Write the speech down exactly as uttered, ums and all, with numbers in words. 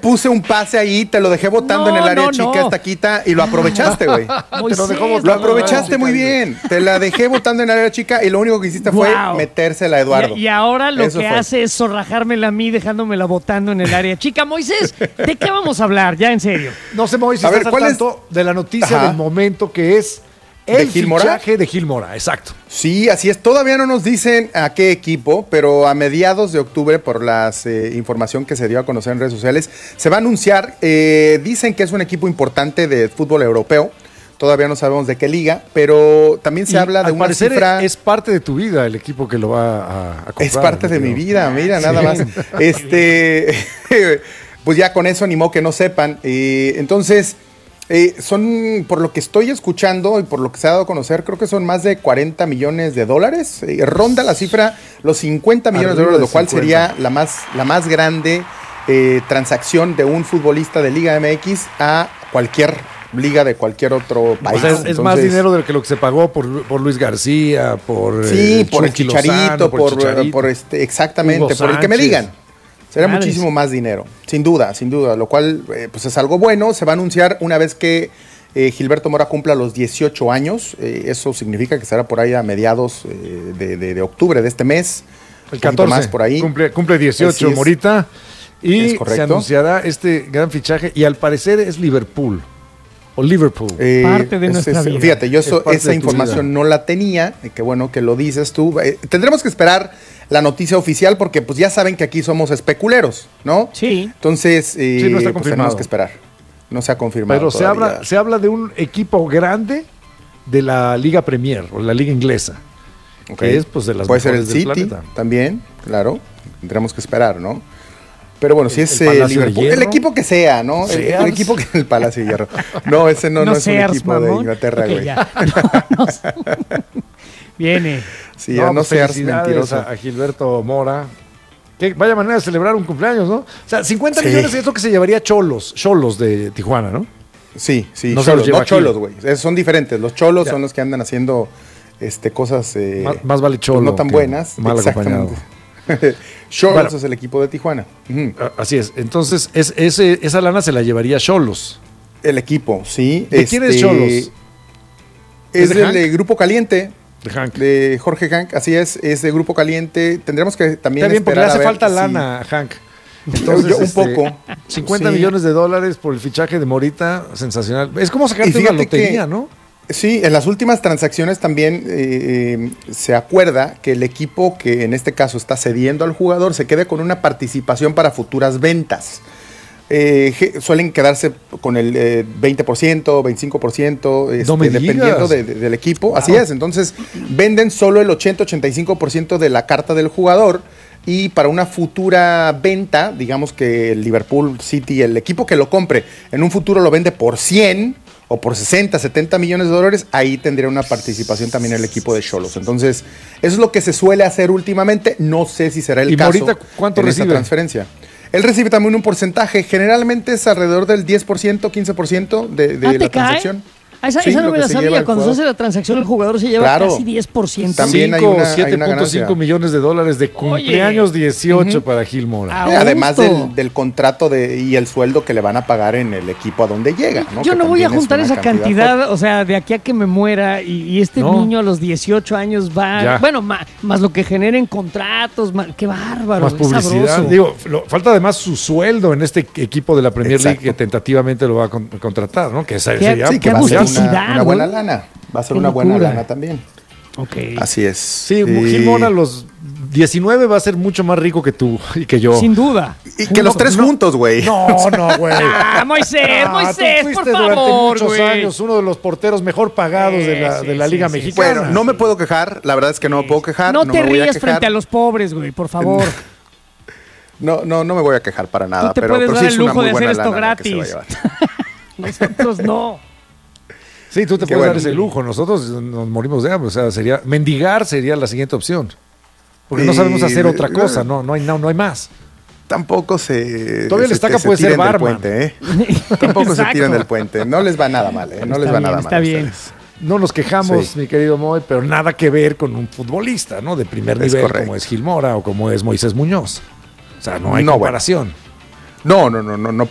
puse un pase ahí, te lo dejé botando no, en el área no, chica, no. esta quita, y lo aprovechaste, güey. Te lo, dejó lo aprovechaste muy bien. Te la dejé botando en el área chica y lo único que hiciste wow. fue metérsela a Eduardo. Y, y ahora lo Eso que fue. hace es zorrajármela a mí, dejándomela botando en el área chica. Moisés, ¿de qué vamos a hablar? Ya, en serio. No sé, Moisés, a ver, ¿cuál es de la noticia Ajá. del momento que es el ¿De fichaje de Gil Mora? Exacto. Sí, así es. Todavía no nos dicen a qué equipo, pero a mediados de octubre, por la eh, información que se dio a conocer en redes sociales, se va a anunciar. Eh, dicen que es un equipo importante de fútbol europeo. Todavía no sabemos de qué liga, pero también se y habla de al una parecer cifra... es parte de tu vida el equipo que lo va a, a comprar. Es parte de mi vida, mira, sí. nada más. Este, pues ya con eso animó que no sepan. Eh, entonces... Eh, son, por lo que estoy escuchando y por lo que se ha dado a conocer, creo que son más de cuarenta millones de dólares. Eh, ronda la cifra los cincuenta millones de dólares, lo cual sería la más, la más grande eh, transacción de un futbolista de Liga M X a cualquier liga de cualquier otro país. O sea, es, Entonces, es más dinero de lo que lo que se pagó por, por Luis García, por sí, eh, por el Chicharito, Lozano, por, por, Chicharito. por este, exactamente, por el que me digan. Será Madres. muchísimo más dinero, sin duda, sin duda, lo cual eh, pues es algo bueno. Se va a anunciar una vez que eh, Gilberto Mora cumpla los dieciocho años. Eh, eso significa que será por ahí a mediados eh, de, de, de octubre de este mes. El catorce, más por ahí. Cumple, cumple dieciocho es. Morita. Y se anunciará este gran fichaje. Y al parecer es Liverpool. O Liverpool. Eh, parte de nuestra es, vida. Fíjate, yo eso, esa información vida. no la tenía. Y qué bueno que lo dices tú. Eh, tendremos que esperar la noticia oficial porque pues ya saben que aquí somos especuleros, ¿no? Sí. Entonces, eh, sí, no está pues, tenemos que esperar. No se ha confirmado Pero se habla, se habla de un equipo grande de la Liga Premier o la Liga Inglesa. Okay. Que es pues de las Puede ser el del City planeta. También, claro. Tendremos que esperar, ¿no? Pero bueno, si es el, eh, Liverpool, el equipo que sea, ¿no? El, el equipo que el Palacio de Hierro. No, ese no, no, no es Sears, un equipo mamón. de Inglaterra, okay, güey. No, no. Viene. Sí, no, no seas mentiroso. A, a Gilberto Mora. Que vaya manera de celebrar un cumpleaños, ¿no? O sea, cincuenta sí. millones es lo que se llevaría Cholos, Cholos de Tijuana, ¿no? Sí, sí, no Cholos, no Cholos, güey. Son diferentes. Los Cholos ya. son los que andan haciendo este, cosas eh, más, más vale Cholo pues no tan buenas. Mal acompañado. Cholos bueno, es el equipo de Tijuana. Uh-huh. Así es. Entonces, es, ese, esa lana se la llevaría Cholos. El equipo, sí. ¿De este, quién es Cholos? Es, es del de Grupo Caliente. De Hank. De Jorge Hank, así es, es de Grupo Caliente. Tendremos que también Está bien, porque le hace falta si... lana a Hank. Entonces, Yo, un este, poco. cincuenta sí. millones de dólares por el fichaje de Morita, sensacional. Es como sacarte una lotería, que, ¿no? Sí, en las últimas transacciones también eh, se acuerda que el equipo que en este caso está cediendo al jugador se quede con una participación para futuras ventas. Eh, suelen quedarse con el eh, veinte por ciento, veinticinco por ciento, este, no dependiendo de, de, del equipo. Wow. Así es, entonces venden solo el ochenta a ochenta y cinco por ciento de la carta del jugador y para una futura venta, digamos que el Liverpool City, el equipo que lo compre, en un futuro lo vende por cien o por sesenta, setenta millones de dólares, ahí tendría una participación también el equipo de Xolos. Entonces, eso es lo que se suele hacer últimamente. No sé si será el ¿Y caso Morita cuánto en recibe? Esta transferencia. Él recibe también un porcentaje, generalmente es alrededor del diez por ciento, quince por ciento de, de ¿Ah, la cae? transacción. Esa, sí, esa no me la sabía. Cuando se hace la transacción, el jugador se lleva claro, casi diez por ciento. También hay una, siete punto cinco millones de dólares de cumpleaños Oye. dieciocho uh-huh. para Gil Mora. Eh, además del, del contrato de, y el sueldo que le van a pagar en el equipo a donde llega. ¿no? Yo que no voy a juntar esa cantidad, cantidad, o sea, de aquí a que me muera y, y este no. niño a los dieciocho años va, ya. bueno, más, más lo que generen contratos, más, qué bárbaro. Más publicidad. Digo, lo, falta además su sueldo en este equipo de la Premier Exacto. League que tentativamente lo va a con, contratar, ¿no? Que qué, sería sí, que va a ser una, una buena lana. Va a ser una buena lana también. Okay. Así es. Sí, eh, Gil Mora a los diecinueve va a ser mucho más rico que tú y que yo. Sin duda. Y que los tres no, juntos, güey. No, no, güey. Ah, Moisés, ah, Moisés, tú fuiste por favor, durante muchos güey. años uno de los porteros mejor pagados sí, de la, sí, de la sí, Liga sí, Mexicana. Bueno, no me puedo quejar. La verdad es que no me puedo quejar. No, no te me voy rías a quejar. frente a los pobres, güey, por favor. No, no, no me voy a quejar para nada. Tú te pero, puedes pero dar sí el lujo de hacer esto lana gratis. Nosotros no. Sí, tú te Qué puedes bueno. dar ese lujo. Nosotros nos morimos de hambre. O sea, sería mendigar sería la siguiente opción. Porque no sabemos hacer otra cosa. No, no hay, no, no hay más. Tampoco se. Todavía se, el estaca se puede ser barman. Puente, ¿eh? Tampoco se tiran del puente. No les va nada mal, ¿eh? No está les va bien, nada está mal. Bien. No nos quejamos, sí. mi querido Moy, pero nada que ver con un futbolista, ¿no? De primer es nivel, correcto. como es Gil Mora o como es Moisés Muñoz. O sea, no hay no, comparación. Bueno. No, no, no, no, no,